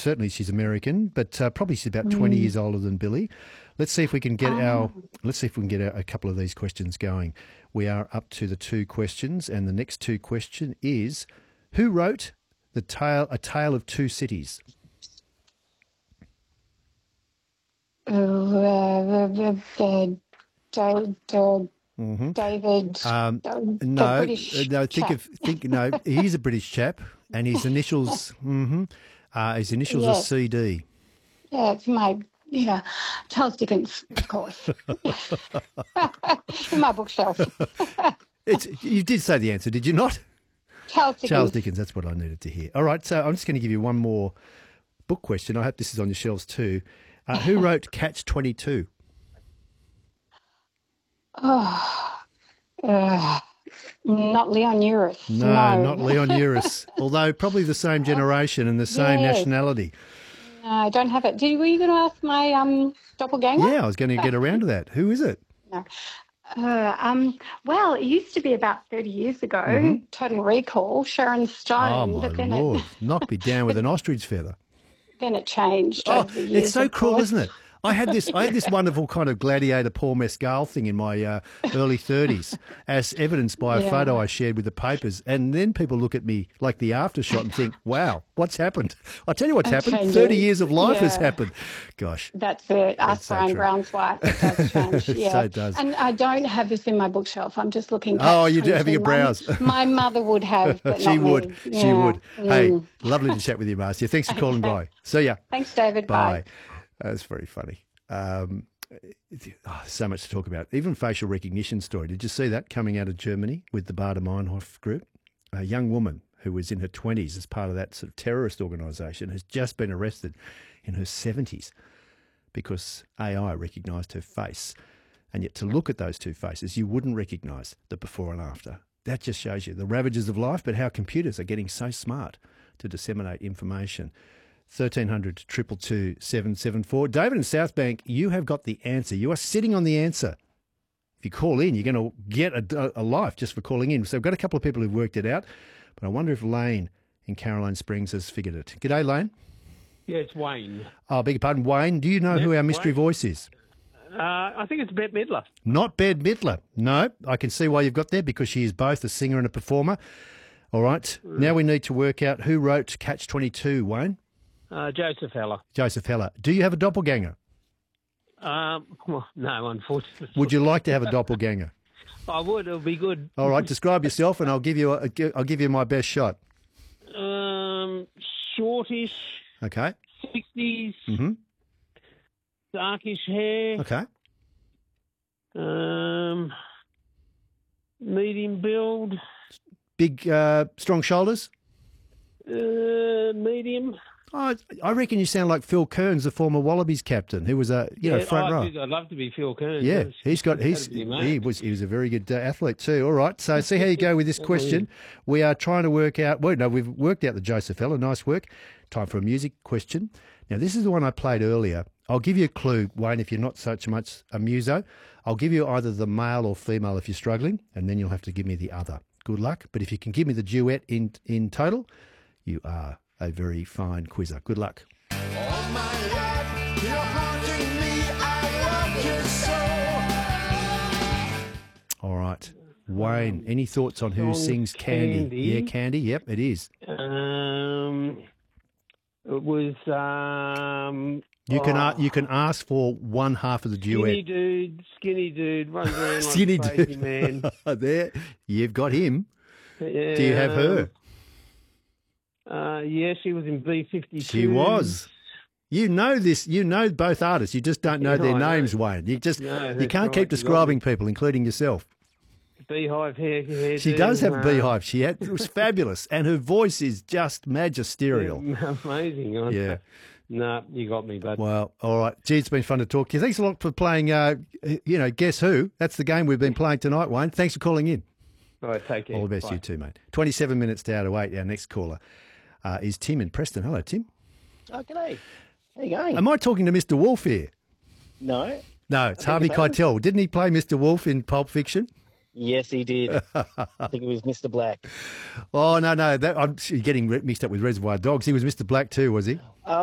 certainly she's American, but probably she's about 20 years older than Billy. Let's see if we can get a couple of these questions going. We are up to the 2 questions, and the next 2 question is, who wrote A Tale of Two Cities? David. No, British no. chap. No. He's a British chap, and his initials. His initials are Yes. CD. Yeah, it's Charles Dickens, of course. In my bookshelf. You did say the answer, did you not? Charles Dickens. Charles Dickens. That's what I needed to hear. All right, so I'm just going to give you one more book question. I hope this is on your shelves too. Who wrote Catch-22? Not Leon Uris. No, not Leon Uris. Although probably the same generation and the same Yes. nationality. No, I don't have it. Were you going to ask my doppelganger? Yeah, I was going to get around to that. Who is it? No. Well, it used to be about 30 years ago, Total Recall, Sharon Stone. Oh, my but then Lord. Knock me down with an ostrich feather. then it changed Oh, over the years. it's so of cruel, course. isn't it? I had this wonderful kind of gladiator Paul Mescal thing in my early 30s, as evidenced by a Yeah. photo I shared with the papers. And then people look at me like the aftershot and think, wow, what's happened? I'll tell you what's happened. changes. 30 years of life has Yeah. happened. Gosh. That's it. Ask so Brian true. Brown's wife. It does change. Yeah. So it does. And I don't have this in my bookshelf. I'm just looking. Oh, you do having a 22. browse. My mother would have, but She not would. me. She Yeah. would. Hey, lovely to chat with you, Marcia. Thanks for calling by. See ya. Thanks, David. Bye. That's very funny. So much to talk about. Even facial recognition story. Did you see that coming out of Germany with the Baader Meinhof group? A young woman who was in her 20s as part of that sort of terrorist organisation has just been arrested in her 70s because AI recognised her face. And yet to look at those two faces, you wouldn't recognise the before and after. That just shows you the ravages of life, but how computers are getting so smart to disseminate information. 1300 222 774. David in South Bank, you have got the answer. You are sitting on the answer. If you call in, you're going to get a life just for calling in. So I've got a couple of people who've worked it out, but I wonder if Lane in Caroline Springs has figured it. G'day, Lane. Yeah, it's Wayne. Oh, beg your pardon, Wayne. Do you know who our mystery Wayne. voice is? I think it's Bette Midler. Not Bette Midler. No, I can see why you've got there because she is both a singer and a performer. All right. Now we need to work out who wrote Catch-22, Wayne. Joseph Heller. Joseph Heller. Do you have a doppelganger? Well, no, unfortunately. Would you like to have a doppelganger? I would. It would be good. All right, describe yourself, and I'll give you my best shot. Shortish, Okay. 60s, Mm-hmm. darkish hair, Okay. medium build, Big, strong shoulders. medium. Oh, I reckon you sound like Phil Kearns, the former Wallabies captain, who was front row. I'd love to be Phil Kearns. Yeah, That'd be amazing. he was a very good athlete too. All right, so see how you go with this question. We are trying to work out. Well, no, we've worked out the Joseph Heller. Nice work. Time for a music question. Now, this is the one I played earlier. I'll give you a clue, Wayne, if you're not so much a muso. I'll give you either the male or female if you're struggling, and then you'll have to give me the other. Good luck. But if you can give me the duet in total, you are a very fine quizzer. Good luck. All my life, you're haunting me. I love you so. All right. Wayne, any thoughts on who Song sings Candy? Candy. Yeah, Candy. Yep, it is. It was You can ask for one half of the duet. skinny dude, runs around like Skinny a crazy dude. man. There, you've got him. Yeah, Do you have her? Yeah, she was in B-52. She was. You know this. You know both artists. You just don't know Yeah, their I know. names, Wayne. You No, can't that's right, keep you got describing people, including yourself. Beehive hair. She does have a beehive. It was fabulous, and her voice is just magisterial. Amazing. Yeah. No, you got me, bud. Well, all right. Gee, it's been fun to talk to you. Thanks a lot for playing. Guess Who? That's the game we've been playing tonight, Wayne. Thanks for calling in. All right, take care. All the best, Bye. you too, mate. 27 minutes to 8. Our next caller is Tim in Preston. Hello, Tim. Oh, g'day. How you going? Am I talking to Mr. Wolf here? No. No, it's Harvey Keitel. Didn't he play Mr. Wolf in Pulp Fiction? Yes, he did. I think it was Mr. Black. Oh, no. I'm getting mixed up with Reservoir Dogs. He was Mr. Black too, was he?